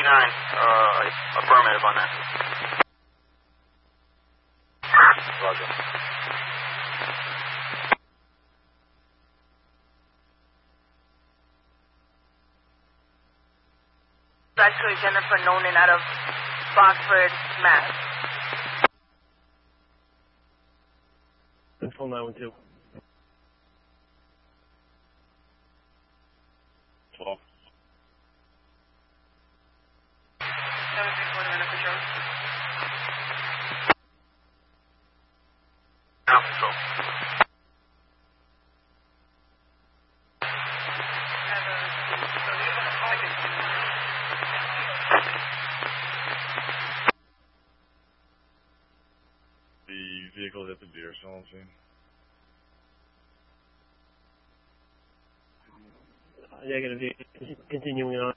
affirmative on that. Roger. Actually, Jennifer Nolan out of Boxford, Mass. Control 912. 12. 731 minute control. Now control. The vehicle is at the deer stall scene. Negative. Continuing on.